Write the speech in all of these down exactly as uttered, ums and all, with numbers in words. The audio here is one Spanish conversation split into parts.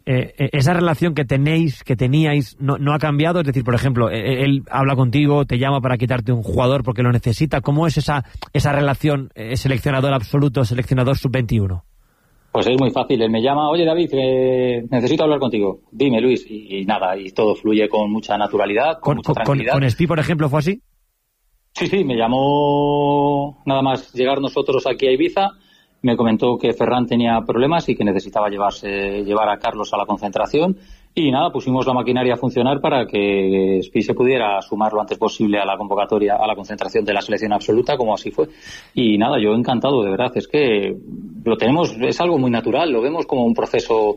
Eh, esa relación que tenéis, que teníais, no, no ha cambiado. Es decir, por ejemplo, él, él habla contigo, te llama para quitarte un jugador porque lo necesita. ¿Cómo es esa esa relación, eh, seleccionador absoluto, seleccionador sub veintiuno? Pues es muy fácil. Él me llama, oye David, eh, necesito hablar contigo. Dime, Luis, y, y nada, y todo fluye con mucha naturalidad, con, con mucha tranquilidad. ¿Con, con Espi, por ejemplo, fue así? Sí, sí, me llamó nada más llegar nosotros aquí a Ibiza. Me comentó que Ferran tenía problemas y que necesitaba llevarse, llevar a Carlos a la concentración. Y nada, pusimos la maquinaria a funcionar para que Spi se pudiera sumar lo antes posible a la convocatoria, a la concentración de la selección absoluta, como así fue. Y nada, yo encantado, de verdad. Es que lo tenemos, es algo muy natural, lo vemos como un proceso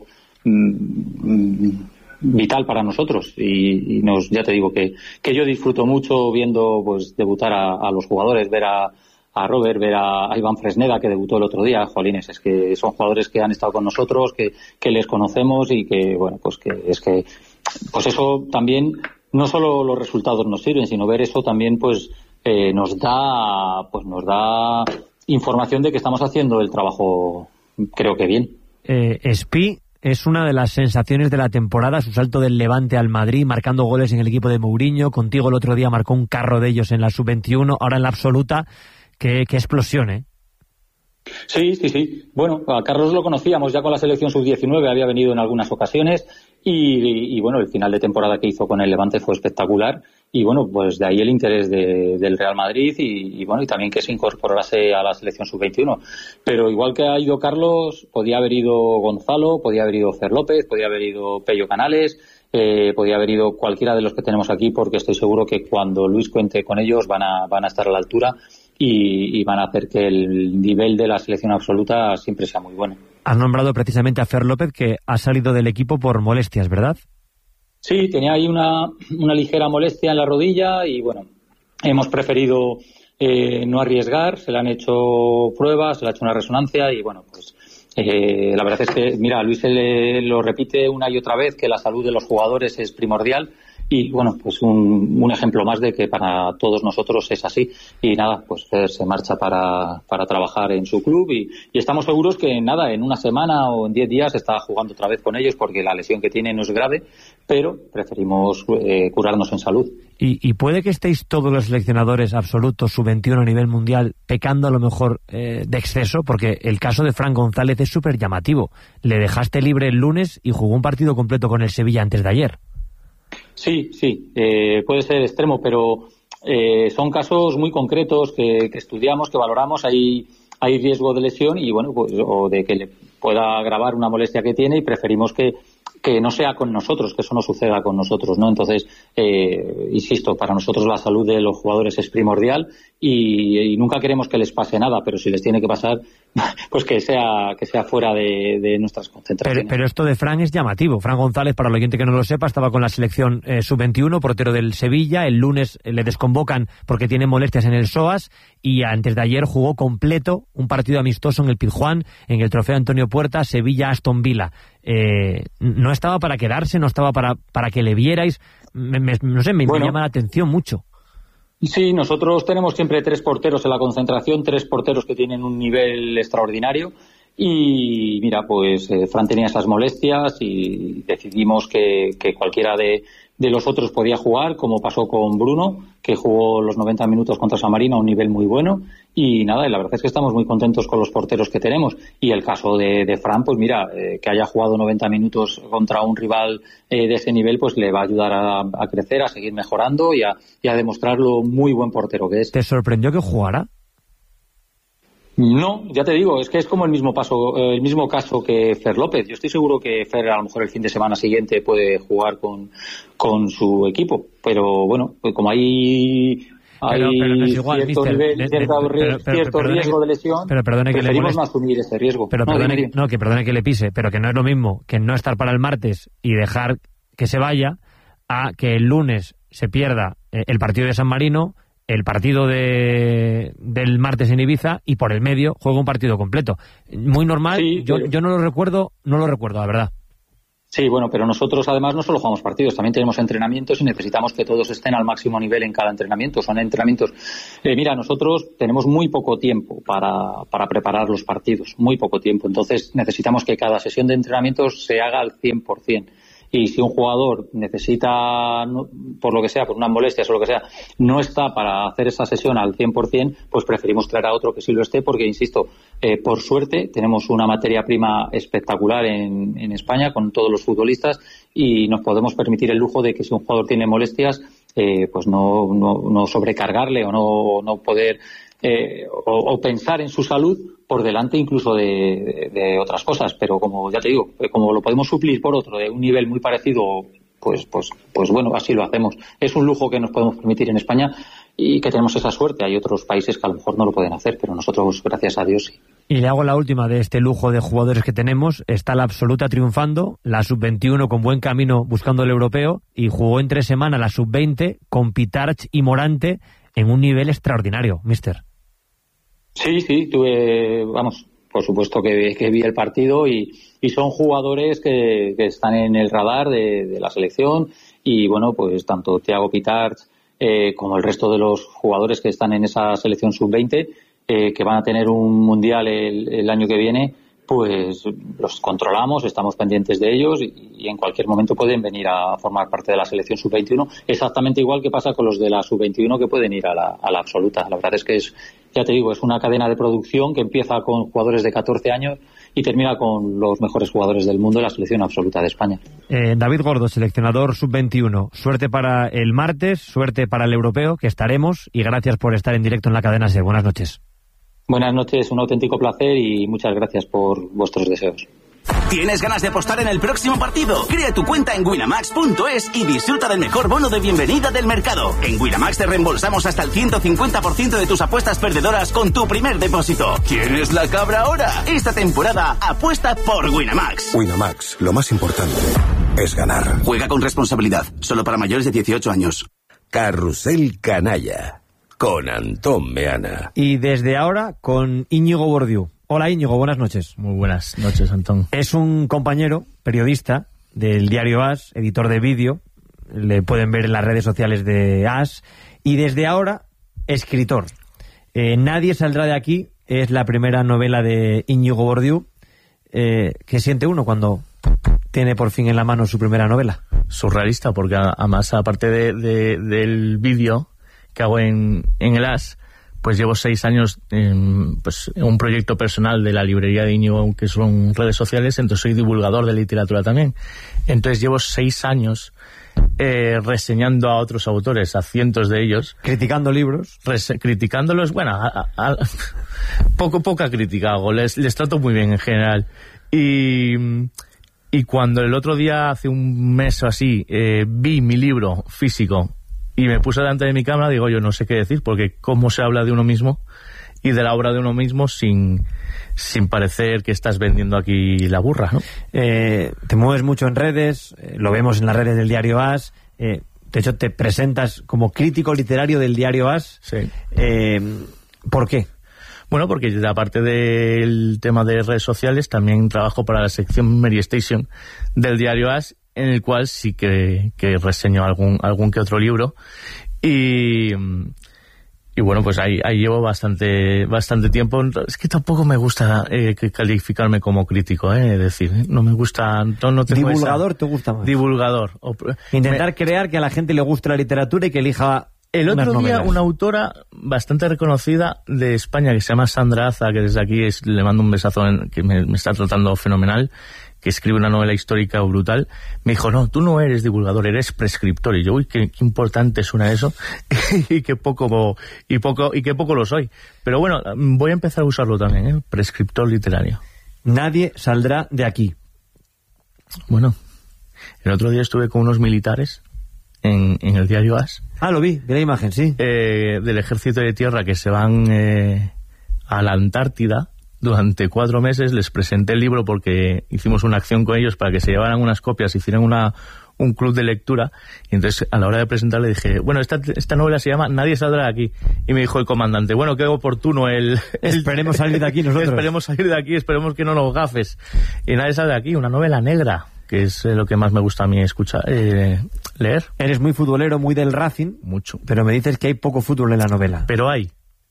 mmm, vital para nosotros. Y, y nos, ya te digo que, que yo disfruto mucho viendo pues debutar a, a los jugadores, ver a a Robert, ver a, a Iván Fresneda, que debutó el otro día. Jolines, es que son jugadores que han estado con nosotros, que, que les conocemos y que, bueno, pues que es que, pues eso también, no solo los resultados nos sirven, sino ver eso también, pues, eh, nos da, pues nos da información de que estamos haciendo el trabajo, creo que bien. Eh, Spi es una de las sensaciones de la temporada, su salto del Levante al Madrid, marcando goles en el equipo de Mourinho. Contigo el otro día marcó un carro de ellos en la sub veintiuno, ahora en la absoluta. Qué, qué explosión, ¿eh? Sí, sí, sí. Bueno, a Carlos lo conocíamos ya con la selección sub diecinueve, había venido en algunas ocasiones y, y, y bueno, el final de temporada que hizo con el Levante fue espectacular y bueno, pues de ahí el interés de, del Real Madrid y, y bueno, y también que se incorporase a la selección sub veintiuno. Pero igual que ha ido Carlos, podía haber ido Gonzalo, podía haber ido Fer López, podía haber ido Pello Canales, eh, podía haber ido cualquiera de los que tenemos aquí, porque estoy seguro que cuando Luis cuente con ellos van a, van a estar a la altura. Y, y van a hacer que el nivel de la selección absoluta siempre sea muy bueno. Has nombrado precisamente a Fer López, que ha salido del equipo por molestias, ¿verdad? Sí, tenía ahí una, una ligera molestia en la rodilla y bueno, hemos preferido eh, no arriesgar, se le han hecho pruebas, se le ha hecho una resonancia y bueno, pues eh, la verdad es que, mira, Luis se le, lo repite una y otra vez que la salud de los jugadores es primordial. Y bueno, pues un, un ejemplo más de que para todos nosotros es así. Y nada, pues Fer se marcha para, para trabajar en su club y, y estamos seguros que nada, en una semana o en diez días está jugando otra vez con ellos porque la lesión que tiene no es grave, pero preferimos eh, curarnos en salud. Y, y puede que estéis todos los seleccionadores absolutos sub veintiuno a nivel mundial pecando a lo mejor eh, de exceso, porque el caso de Fran González es súper llamativo. Le dejaste libre el lunes y jugó un partido completo con el Sevilla antes de ayer. Sí, sí, eh, puede ser extremo, pero eh, son casos muy concretos que, que estudiamos, que valoramos. Hay, hay riesgo de lesión y bueno, pues, o de que le pueda agravar una molestia que tiene y preferimos que, que no sea con nosotros, que eso no suceda con nosotros, ¿no? Entonces, eh, insisto, para nosotros la salud de los jugadores es primordial y, y nunca queremos que les pase nada, pero si les tiene que pasar, pues que sea que sea fuera de, de nuestras concentraciones. Pero, pero esto de Fran es llamativo. Fran González, para el oyente que no lo sepa, estaba con la selección eh, sub veintiuno, portero del Sevilla. El lunes eh, le desconvocan porque tiene molestias en el psoas y antes de ayer jugó completo un partido amistoso en el Pizjuán, en el Trofeo Antonio Puerta, Sevilla-Aston Villa. Eh, no estaba para quedarse, no estaba para, para que le vierais. Me, me, no sé, me, bueno, me llama la atención mucho. Sí, nosotros tenemos siempre tres porteros en la concentración, tres porteros que tienen un nivel extraordinario y mira, pues eh, Fran tenía esas molestias y decidimos que, que cualquiera de, de los otros podía jugar, como pasó con Bruno, que jugó los noventa minutos contra San Marino a un nivel muy bueno y nada, y la verdad es que estamos muy contentos con los porteros que tenemos y el caso de, de Fran, pues mira, eh, que haya jugado noventa minutos contra un rival eh, de ese nivel, pues le va a ayudar a, a crecer, a seguir mejorando y a, y a demostrar lo muy buen portero que es. ¿Te sorprendió que jugara? No, ya te digo, es que es como el mismo paso, el mismo caso que Fer López. Yo estoy seguro que Fer a lo mejor el fin de semana siguiente puede jugar con, con su equipo, pero bueno, pues como hay hay pero, pero no es igual, cierto mister, nivel, de, cierto, de, pero, pero, cierto pero, riesgo que, de lesión, pero perdone que preferimos le no asumir ese riesgo. Pero no, perdone, dime, dime. no, que perdone que le pise, pero que no es lo mismo que no estar para el martes y dejar que se vaya a que el lunes se pierda eh, el partido de San Marino, el partido de del martes en Ibiza y por el medio juega un partido completo. Muy normal, sí, yo, pero... yo no lo recuerdo, no lo recuerdo, la verdad. Sí, bueno, pero nosotros además no solo jugamos partidos, también tenemos entrenamientos y necesitamos que todos estén al máximo nivel en cada entrenamiento. Son entrenamientos. Eh, mira, nosotros tenemos muy poco tiempo para, para preparar los partidos, muy poco tiempo. Entonces necesitamos que cada sesión de entrenamientos se haga al cien por ciento. Y si un jugador necesita, por lo que sea, por unas molestias o lo que sea, no está para hacer esa sesión al cien por ciento, pues preferimos traer a otro que sí lo esté, porque, insisto, eh, por suerte tenemos una materia prima espectacular en, en España con todos los futbolistas y nos podemos permitir el lujo de que si un jugador tiene molestias, eh, pues no, no, no sobrecargarle o no, no poder eh, o, o pensar en su salud por delante incluso de, de, de otras cosas, pero como ya te digo, como lo podemos suplir por otro de un nivel muy parecido, pues pues pues bueno, así lo hacemos. Es un lujo que nos podemos permitir en España y que tenemos esa suerte. Hay otros países que a lo mejor no lo pueden hacer, pero nosotros, gracias a Dios, sí. Y le hago la última de este lujo de jugadores que tenemos. Está la Absoluta triunfando, la sub veintiuno con buen camino buscando el europeo, y jugó en tres semanas la sub veinte con Pitarch y Morante en un nivel extraordinario, mister. Sí, sí, tuve, vamos, por supuesto que, que vi el partido y, y son jugadores que, que están en el radar de, de la selección y bueno, pues tanto Thiago Pitarch eh, como el resto de los jugadores que están en esa selección sub veinte eh, que van a tener un mundial el, el año que viene, pues los controlamos, estamos pendientes de ellos y, y en cualquier momento pueden venir a formar parte de la selección sub veintiuno, exactamente igual que pasa con los de la sub veintiuno que pueden ir a la, a la absoluta. La verdad es que es, ya te digo, es una cadena de producción que empieza con jugadores de catorce años y termina con los mejores jugadores del mundo de la selección absoluta de España. Eh, David Gordo, seleccionador sub veintiuno, suerte para el martes, suerte para el europeo, que estaremos, y gracias por estar en directo en la cadena SER. Buenas noches. Buenas noches, un auténtico placer y muchas gracias por vuestros deseos. ¿Tienes ganas de apostar en el próximo partido? Crea tu cuenta en winamax punto es y disfruta del mejor bono de bienvenida del mercado. En Winamax te reembolsamos hasta el ciento cincuenta por ciento de tus apuestas perdedoras con tu primer depósito. ¿Quién es la cabra ahora? Esta temporada apuesta por Winamax. Winamax, lo más importante es ganar. Juega con responsabilidad, solo para mayores de dieciocho años. Carrusel Canalla, con Antón Meana. Y desde ahora con Íñigo Bordiú. Hola Íñigo, buenas noches. Muy buenas noches, Antón. Es un compañero, periodista del diario As, editor de vídeo, le pueden ver en las redes sociales de As, y desde ahora, escritor. Eh, Nadie saldrá de aquí es la primera novela de Íñigo Bordiú. Eh, ¿Qué siente uno cuando tiene por fin en la mano su primera novela? Surrealista, porque además, aparte de, de, del vídeo que hago en, en el As, pues llevo seis años en, pues, en un proyecto personal de la librería de Íñigo, que son redes sociales, entonces soy divulgador de literatura también. Entonces llevo seis años eh, reseñando a otros autores, a cientos de ellos. Criticando libros. Rese- criticándolos, bueno, a, a, a, poco poca crítica hago, les, les trato muy bien en general. Y, y cuando el otro día, hace un mes o así, eh, vi mi libro físico y me puse delante de mi cámara, digo, yo no sé qué decir, porque cómo se habla de uno mismo y de la obra de uno mismo sin, sin parecer que estás vendiendo aquí la burra, ¿no? Eh, te mueves mucho en redes, eh, lo vemos en las redes del diario As, eh, de hecho te presentas como crítico literario del diario As. Sí. Eh, ¿Por qué? Bueno, porque aparte del tema de redes sociales, también trabajo para la sección Mary Station del diario As, en el cual sí que, que reseño algún algún que otro libro y, y bueno, pues ahí, ahí llevo bastante bastante tiempo. Es que tampoco me gusta eh, calificarme como crítico, eh, es decir, no me gusta, no, no tengo ¿Divulgador esa... te gusta más? Divulgador. O... Intentar me... crear que a la gente le guste la literatura y que elija. El otro día novelas. Una autora bastante reconocida de España que se llama Sandra Aza, que desde aquí es, le mando un besazo, en, que me, me está tratando fenomenal, que escribe una novela histórica brutal, me dijo, no, tú no eres divulgador, eres prescriptor. Y yo, uy, qué, qué importante suena eso, y qué poco y poco y qué poco lo soy. Pero bueno, voy a empezar a usarlo también, ¿eh? Prescriptor literario. Nadie saldrá de aquí. Bueno, el otro día estuve con unos militares en, en el diario As. Ah, lo vi, vi la imagen, sí. Eh, del ejército de tierra que se van eh, a la Antártida durante cuatro meses. Les presenté el libro porque hicimos una acción con ellos para que se llevaran unas copias, hicieran una, un club de lectura, y entonces a la hora de presentarle dije, bueno, esta, esta novela se llama Nadie saldrá de aquí, y me dijo el comandante, bueno, qué oportuno el... el esperemos salir de aquí nosotros. Esperemos salir de aquí, esperemos que no nos gafes. Y Nadie sale de aquí, una novela negra. que es eh, lo que más me gusta a mí escuchar, eh, leer. Eres muy futbolero, muy del Racing. Mucho. Pero me dices que hay poco fútbol en la novela. Pero hay.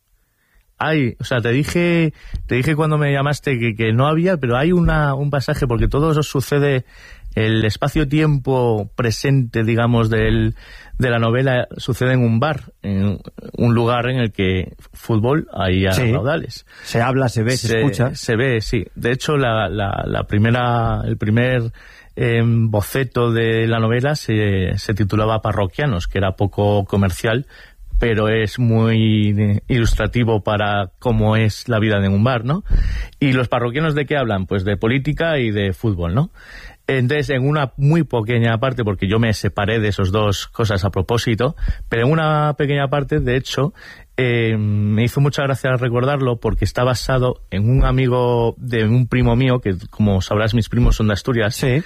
Hay, o sea, te dije te dije cuando me llamaste que, que no había, pero hay una un pasaje, porque todo eso sucede, el espacio-tiempo presente, digamos, del, de la novela sucede en un bar, en un lugar en el que fútbol hay a sí. raudales. Se habla, se ve, se, se escucha. Se ve, sí. De hecho, la, la, la primera, el primer eh, boceto de la novela se, se titulaba Parroquianos, que era poco comercial, pero es muy ilustrativo para cómo es la vida en un bar, ¿no? ¿Y los parroquianos de qué hablan? Pues de política y de fútbol, ¿no? Entonces, en una muy pequeña parte, porque yo me separé de esas dos cosas a propósito, pero en una pequeña parte, de hecho, eh, me hizo mucha gracia recordarlo, porque está basado en un amigo de un primo mío, que como sabrás, mis primos son de Asturias, sí.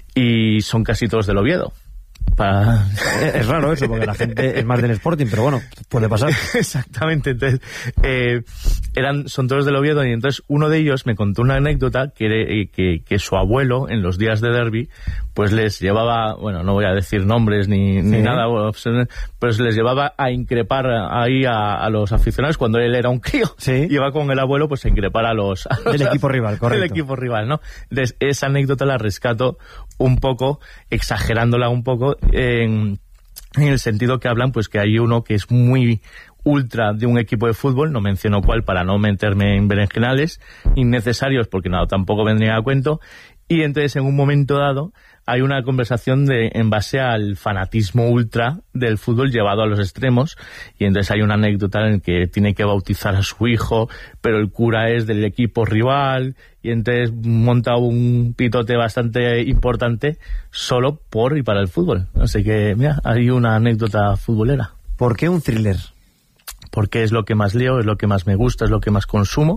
Y son casi todos del Oviedo. Para... Es raro eso, porque la gente es más del Sporting, pero bueno, puede pasar. Exactamente. Entonces, eh, eran, son todos del Oviedo, y entonces uno de ellos me contó una anécdota que, que, que su abuelo, en los días de derbi, pues les llevaba, bueno, no voy a decir nombres ni, ni sí. nada, pues les llevaba a increpar ahí a, a los aficionados cuando él era un crío. Sí. Iba con el abuelo pues a increpar a los... A los del equipo rival, correcto. Del equipo rival, ¿no? Entonces, esa anécdota la rescato un poco, exagerándola un poco, en, en el sentido que hablan, pues que hay uno que es muy ultra de un equipo de fútbol, no menciono cuál para no meterme en berenjenales innecesarios, porque no, tampoco vendría a cuento, y entonces en un momento dado hay una conversación de en base al fanatismo ultra del fútbol llevado a los extremos, y entonces hay una anécdota en que tiene que bautizar a su hijo, pero el cura es del equipo rival, y entonces monta un pitote bastante importante solo por y para el fútbol. Así que, mira, hay una anécdota futbolera. ¿Por qué un thriller? Porque es lo que más leo, es lo que más me gusta, es lo que más consumo,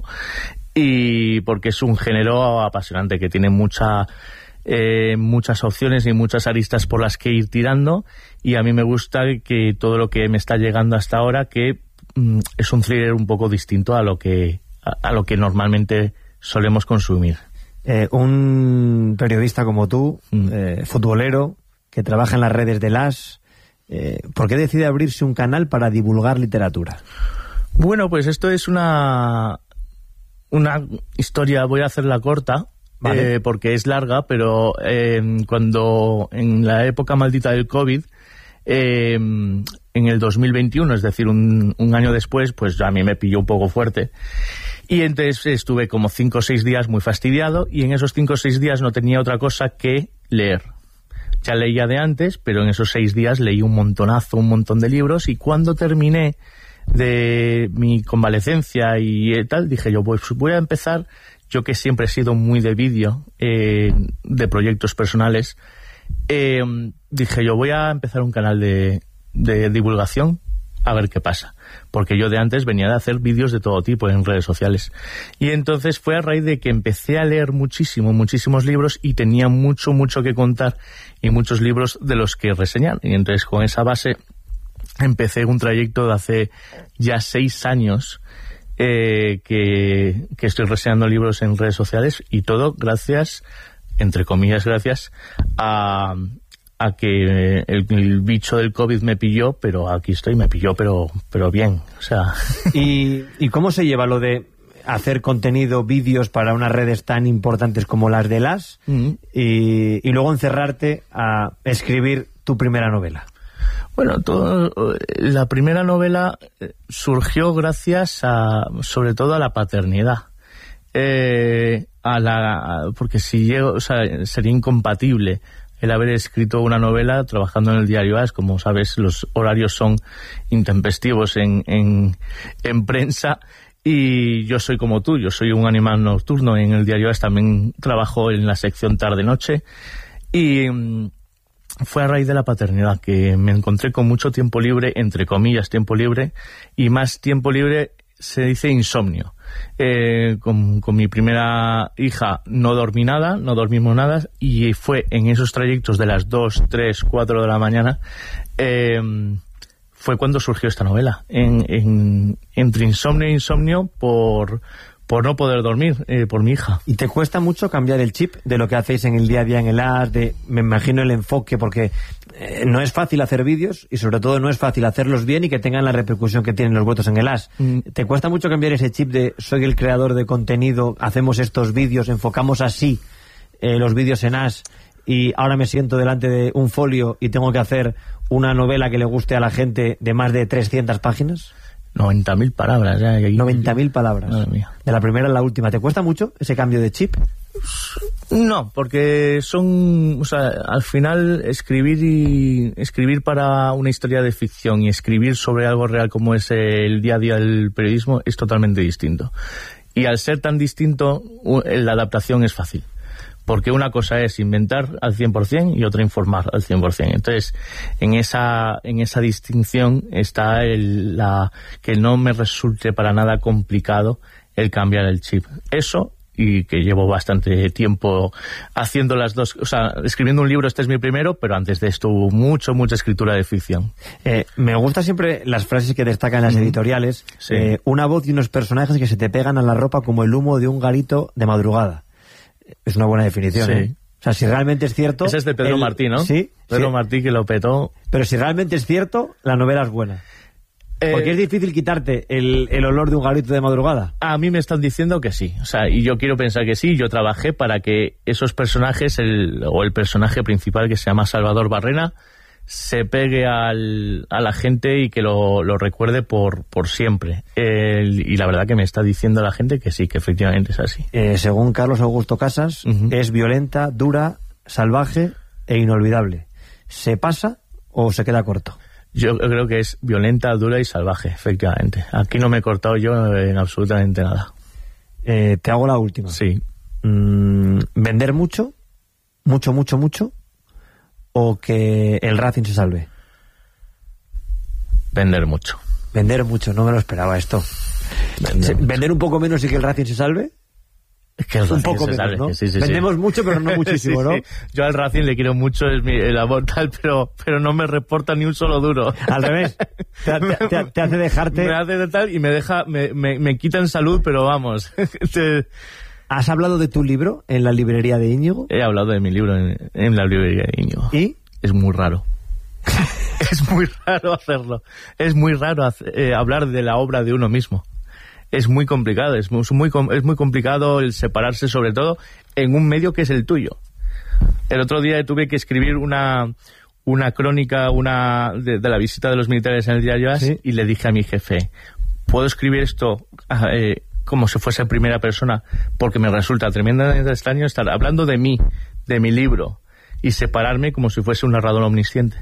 y porque es un género apasionante que tiene mucha... Eh, muchas opciones y muchas aristas por las que ir tirando, y a mí me gusta que todo lo que me está llegando hasta ahora, que mm, es un thriller un poco distinto a lo que a, a lo que normalmente solemos consumir. Eh, un periodista como tú, mm. eh, futbolero, que trabaja en las redes de las, eh, ¿por qué decide abrirse un canal para divulgar literatura? Bueno, pues esto es una una historia, voy a hacerla corta. Vale. Eh, porque es larga, pero eh, cuando en la época maldita del COVID, eh, en el dos mil veintiuno, es decir, un, un año después, pues a mí me pilló un poco fuerte, y entonces estuve como cinco o seis días muy fastidiado, y en esos cinco o seis días no tenía otra cosa que leer. Ya leía de antes, pero en esos seis días leí un montonazo, un montón de libros, y cuando terminé de mi convalecencia y eh, tal, dije yo, pues voy a empezar. Yo que siempre he sido muy de vídeo, eh, de proyectos personales, eh, dije yo voy a empezar un canal de, de divulgación a ver qué pasa. Porque yo de antes venía de hacer vídeos de todo tipo en redes sociales. Y entonces fue a raíz de que empecé a leer muchísimo, muchísimos libros, y tenía mucho, mucho que contar, y muchos libros de los que reseñar. Y entonces con esa base empecé un trayecto de hace ya seis años, Eh, que, que estoy reseñando libros en redes sociales, y todo gracias, entre comillas gracias, a, a que el, el bicho del COVID me pilló, pero aquí estoy, me pilló, pero, pero bien, o sea... ¿Y, ¿Y cómo se lleva lo de hacer contenido, vídeos para unas redes tan importantes como las de las, mm-hmm. y, y luego encerrarte a escribir tu primera novela? Bueno, todo, la primera novela surgió gracias a, sobre todo a la paternidad. Eh, a la, porque si llego, o sea, sería incompatible el haber escrito una novela trabajando en el diario AS. Como sabes, los horarios son intempestivos en, en, en prensa, y yo soy como tú, yo soy un animal nocturno. En el diario AS también trabajo en la sección tarde-noche, y fue a raíz de la paternidad que me encontré con mucho tiempo libre, entre comillas tiempo libre, y más tiempo libre se dice insomnio. Eh, con, con mi primera hija no dormí nada, no dormimos nada, y fue en esos trayectos de las dos, tres, cuatro de la mañana, eh, fue cuando surgió esta novela. En, en, entre insomnio e insomnio por, por no poder dormir, eh, por mi hija. ¿Y te cuesta mucho cambiar el chip de lo que hacéis en el día a día en el As? De, me imagino el enfoque, porque eh, no es fácil hacer vídeos y sobre todo no es fácil hacerlos bien y que tengan la repercusión que tienen los vuestros en el As. Mm. ¿Te cuesta mucho cambiar ese chip de soy el creador de contenido, hacemos estos vídeos, enfocamos así eh, los vídeos en As y ahora me siento delante de un folio y tengo que hacer una novela que le guste a la gente de más de trescientas páginas? noventa mil palabras. Ya, noventa mil palabras. Madre mía. De la primera a la última. ¿Te cuesta mucho ese cambio de chip? No, porque son, o sea, al final escribir y escribir para una historia de ficción y escribir sobre algo real como es el día a día del periodismo es totalmente distinto. Y al ser tan distinto, la adaptación es fácil. Porque una cosa es inventar al cien por cien y otra informar al cien por cien. Entonces, en esa en esa distinción está el, la que no me resulte para nada complicado el cambiar el chip. Eso, y que llevo bastante tiempo haciendo las dos, o sea, escribiendo un libro, este es mi primero, pero antes de esto hubo mucho, mucha escritura de ficción. Eh, me gustan siempre las frases que destacan en las editoriales. Sí. Eh, una voz y unos personajes que se te pegan a la ropa como el humo de un garito de madrugada. Es una buena definición, sí. ¿eh? O sea, si realmente es cierto... Ese es de Pedro el... Martí, ¿no? Sí. Pedro sí. Martí, que lo petó. Pero si realmente es cierto, la novela es buena. Eh... Porque es difícil quitarte el, el olor de un garito de madrugada. A mí me están diciendo que sí. O sea, y yo quiero pensar que sí. Yo trabajé para que esos personajes, el, o el personaje principal que se llama Salvador Barrena, se pegue al, a la gente y que lo, lo recuerde por, por siempre. El, y la verdad que me está diciendo la gente que sí, que efectivamente es así. Eh, según Carlos Augusto Casas, uh-huh. es violenta, dura, salvaje e inolvidable. ¿Se pasa o se queda corto? Yo creo que es violenta, dura y salvaje, efectivamente. Aquí no me he cortado yo en absolutamente nada. Eh, te hago la última. Sí. Mm, ¿Vender mucho? ¿Mucho, mucho, mucho? ¿O que el Racing se salve? Vender mucho. Vender mucho, no me lo esperaba esto. Vender, Se, ¿Vender un poco menos y que el Racing se salve? Es que el un poco se menos, salve. ¿no? Sí, sí, Vendemos sí. mucho, pero no muchísimo, sí, sí. ¿no? Yo al Racing le quiero mucho, es mi, el amor tal, pero, pero no me reporta ni un solo duro. Al revés. Te, te, te, te hace dejarte... Me hace de tal y me deja, me, me, me quita en salud, pero vamos... te... ¿Has hablado de tu libro en la librería de Íñigo? He hablado de mi libro en, en la librería de Íñigo. ¿Y? Es muy raro. Es muy raro hacerlo. Es muy raro hacer, eh, hablar de la obra de uno mismo. Es muy complicado. Es muy, muy, es muy complicado el separarse, sobre todo en un medio que es el tuyo. El otro día tuve que escribir una, una crónica una de, de la visita de los militares en el diario As, ¿sí? Y le dije a mi jefe, ¿puedo escribir esto eh, como si fuese primera persona? Porque me resulta tremendamente extraño estar hablando de mí, de mi libro, y separarme como si fuese un narrador omnisciente.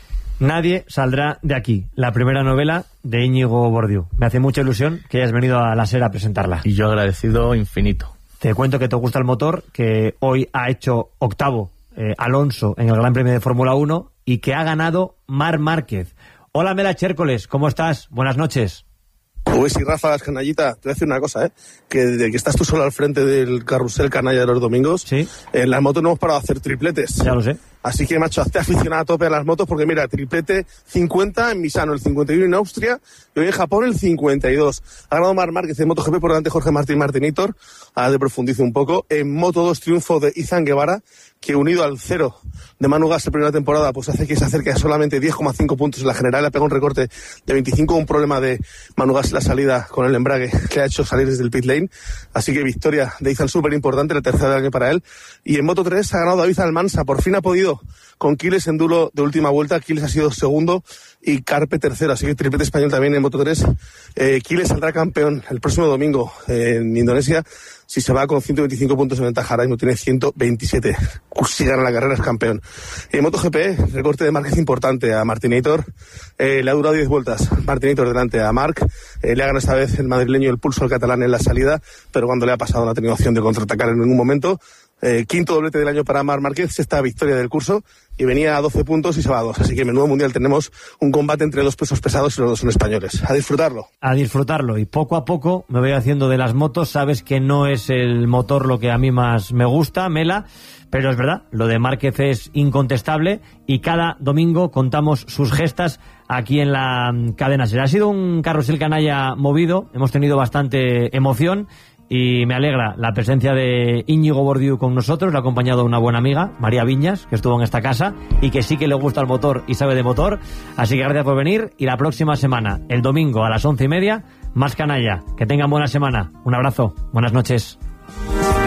Nadie saldrá de aquí. La primera novela de Íñigo Bordiú. Me hace mucha ilusión que hayas venido a la SER a presentarla. Y yo agradecido infinito. Te cuento que te gusta el motor, que hoy ha hecho octavo eh, Alonso en el Gran Premio de Fórmula uno y que ha ganado Marc Márquez. Hola Mela Chércoles, ¿cómo estás? Buenas noches. Pues sí, Rafa, canallita, te voy a decir una cosa, ¿eh? Que desde que estás tú solo al frente del carrusel canalla de los domingos, ¿sí? En las motos no hemos parado a hacer tripletes. Ya lo sé. Así que, macho, hazte aficionado a tope a las motos, porque mira, triplete cincuenta en Misano, el cincuenta y uno en Austria, y hoy en Japón el cincuenta y dos. Ha ganado Marc Márquez en MotoGP, por delante Jorge Martín Martinitor. Ahora te profundizo un poco. En Moto dos, triunfo de Izan Guevara, que unido al cero de Manu Gas la primera temporada, pues hace que se acerque a solamente diez coma cinco puntos en la general. Le pega un recorte de veinticinco, un problema de Manu Gas en la salida con el embrague que ha hecho salir desde el pit lane. Así que victoria de Izan súper importante, la tercera del año para él. Y en Moto tres ha ganado David Almansa, por fin ha podido con Quiles en duelo de última vuelta. Quiles ha sido segundo y Carpe tercero, así que triplete español también en Moto tres. Eh, Quiles saldrá campeón el próximo domingo eh, en Indonesia, si se va con ciento veinticinco puntos de ventaja. Ahora mismo tiene ciento veintisiete. Si gana la carrera es campeón. En MotoGP, recorte de Márquez importante a Martinator. Eh, le ha durado diez vueltas. Martinator delante a Marc. Eh, le ha ganado esta vez el madrileño el pulso al catalán en la salida, pero cuando le ha pasado no ha tenido opción de contraatacar en ningún momento. Eh, quinto doblete del año para Marc Márquez, sexta victoria del curso, y venía a doce puntos y se va a dos. Así que en el nuevo mundial tenemos un combate entre dos pesos pesados y los dos son españoles. A disfrutarlo. A disfrutarlo. Y poco a poco me voy haciendo de las motos. Sabes que no es el motor lo que a mí más me gusta, Mela, pero es verdad, lo de Márquez es incontestable y cada domingo contamos sus gestas aquí en la cadena SER. Ha sido un carrusel canalla movido, hemos tenido bastante emoción y me alegra la presencia de Íñigo Bordiú con nosotros. Le ha acompañado una buena amiga, María Viñas, que estuvo en esta casa y que sí que le gusta el motor y sabe de motor. Así que gracias por venir y la próxima semana, el domingo a las once y media, más canalla. Que tengan buena semana. Un abrazo. Buenas noches.